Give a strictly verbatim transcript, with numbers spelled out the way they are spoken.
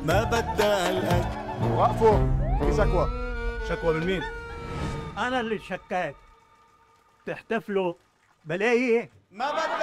ما بدها هالقد. وقفوا، في شكوى. شكوى من مين؟ أنا اللي شكيت. تحتفلوا بلاقي ما بدها